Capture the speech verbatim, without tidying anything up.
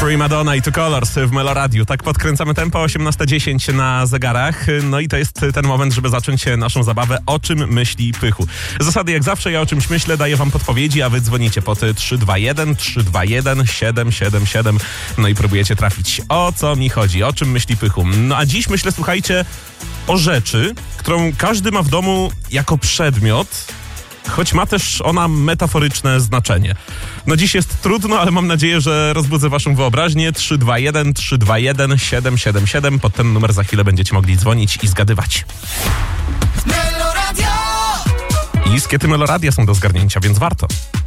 Prima Donna i Two Colors w Meloradiu. Tak podkręcamy tempo, osiemnasta dziesięć na zegarach. No i to jest ten moment, żeby zacząć naszą zabawę O czym myśli Pychu. Zasady jak zawsze, ja o czymś myślę, daję wam podpowiedzi, a wy dzwonicie pod trzy dwa jeden, trzy dwa jeden, siedem siedem siedem. No i próbujecie trafić. O co mi chodzi? O czym myśli Pychu? No a dziś myślę, słuchajcie, o rzeczy, którą każdy ma w domu jako przedmiot, choć ma też ona metaforyczne znaczenie. No dziś jest trudno, ale mam nadzieję, że rozbudzę waszą wyobraźnię. trzy dwa jeden, trzy dwa jeden, siedem siedem siedem. Pod ten numer za chwilę będziecie mogli dzwonić i zgadywać. Meloradio! I skiety Meloradia są do zgarnięcia, więc warto.